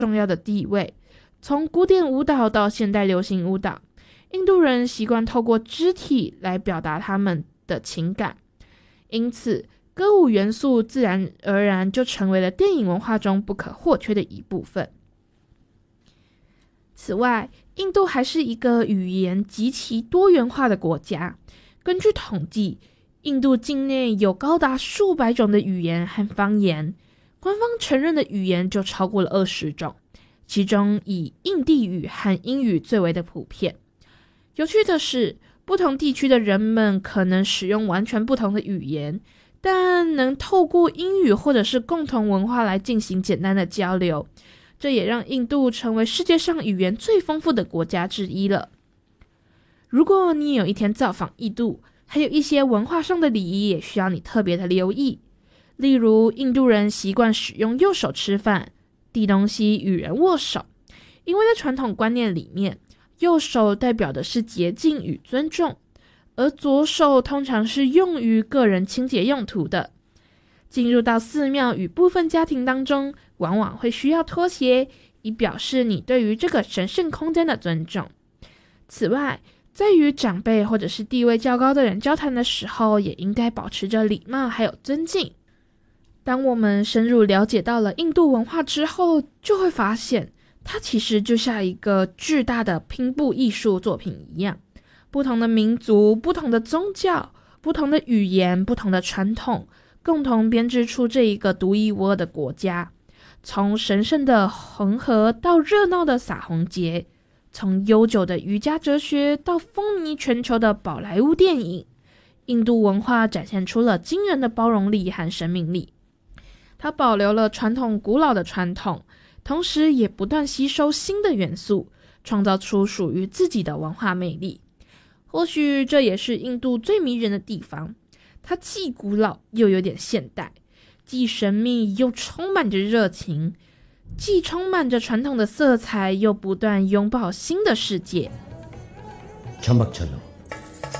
重要的地位。从古典舞蹈到现代流行舞蹈，印度人习惯透过肢体来表达他们的情感，因此歌舞元素自然而然就成为了电影文化中不可或缺的一部分。此外，印度还是一个语言极其多元化的国家。根据统计，印度境内有高达数百种的语言和方言，官方承认的语言就超过了20种，其中以印地语和英语最为的普遍。有趣的是，不同地区的人们可能使用完全不同的语言，但能透过英语或者是共同文化来进行简单的交流，这也让印度成为世界上语言最丰富的国家之一了。如果你有一天造访印度，还有一些文化上的礼仪也需要你特别的留意。例如，印度人习惯使用右手吃饭，递东西与人握手，因为在传统观念里面，右手代表的是洁净与尊重，而左手通常是用于个人清洁用途的。进入到寺庙与部分家庭当中，往往会需要脱鞋，以表示你对于这个神圣空间的尊重。此外，在与长辈或者是地位较高的人交谈的时候，也应该保持着礼貌还有尊敬。当我们深入了解到了印度文化之后，就会发现它其实就像一个巨大的拼布艺术作品一样，不同的民族、不同的宗教、不同的语言、不同的传统，共同编织出这一个独一无二的国家。从神圣的恒河到热闹的洒红节，从悠久的瑜伽哲学到风靡全球的宝莱坞电影，印度文化展现出了惊人的包容力和生命力。它保留了传统古老的传统，同时也不断吸收新的元素，创造出属于自己的文化魅力。或许这也是印度最迷人的地方，它既古老又有点现代，既神秘又充满着热情，既充满着传统的色彩，又不断拥抱新的世界。 चमक चलो